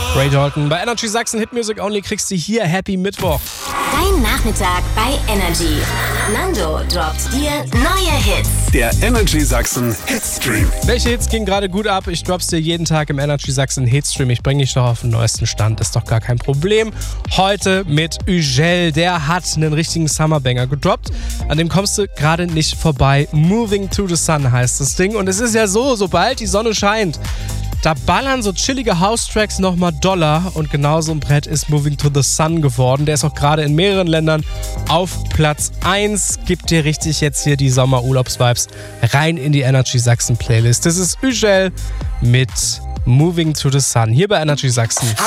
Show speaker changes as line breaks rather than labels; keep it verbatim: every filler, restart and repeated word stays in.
Ray Dalton. Bei Energy Sachsen Hit Music Only kriegst du hier Happy Mittwoch.
Dein Nachmittag bei Energy. Nando droppt dir neue Hits.
Der Energy Sachsen Hitstream.
Welche Hits gehen gerade gut ab? Ich drop's dir jeden Tag im Energy Sachsen Hitstream. Ich bringe dich doch auf den neuesten Stand. Ist doch gar kein Problem. Heute mit Ugel. Der hat einen richtigen Summerbanger gedroppt. An dem kommst du gerade nicht vorbei. Moving to the Sun heißt das Ding. Und es ist ja so, sobald die Sonne scheint, da ballern so chillige House-Tracks nochmal Dollar und genau so ein Brett ist Moving to the Sun geworden. Der ist auch gerade in mehreren Ländern auf Platz eins. Gibt dir richtig jetzt hier die Sommerurlaubsvibes rein in die Energy Sachsen Playlist. Das ist Ugel mit Moving to the Sun hier bei Energy Sachsen.